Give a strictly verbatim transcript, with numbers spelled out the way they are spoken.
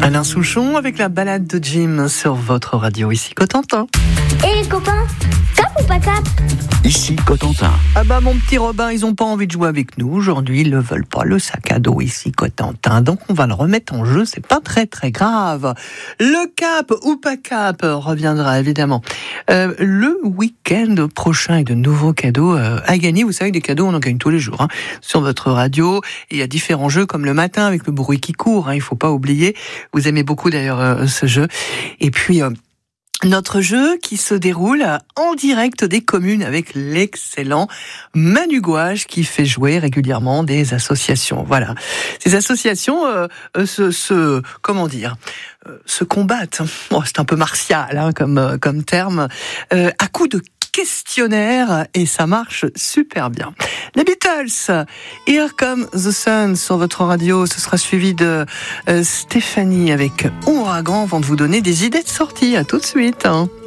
Alain Souchon avec la balade de Jim sur votre radio, ici Cotentin. Et les copains, cap ou pas cap? Ici Cotentin. Ah bah mon petit Robin, ils ont pas envie de jouer avec nous aujourd'hui, ils ne veulent pas le sac à dos ici Cotentin, donc on va le remettre en jeu, c'est pas très très grave. Le cap ou pas cap reviendra évidemment euh, le week-end prochain, et de nouveaux cadeaux euh, à gagner. Vous savez que des cadeaux on en gagne tous les jours hein, sur votre radio, et il y a différents jeux comme le matin avec le bruit qui court, hein, il faut pas oublier. Vous aimez beaucoup d'ailleurs euh, ce jeu. Et puis euh, notre jeu qui se déroule en direct des communes avec l'excellent Manu Gouache qui fait jouer régulièrement des associations. Voilà, ces associations euh, euh, se, se comment dire euh, se combattent. Bon, c'est un peu martial hein, comme euh, comme terme euh, à coup de questionnaire, et ça marche super bien. Les Beatles, Here Comes the Sun sur votre radio, ce sera suivi de euh, Stéphanie avec Ouragan avant de vous donner des idées de sortie. À tout de suite. Hein.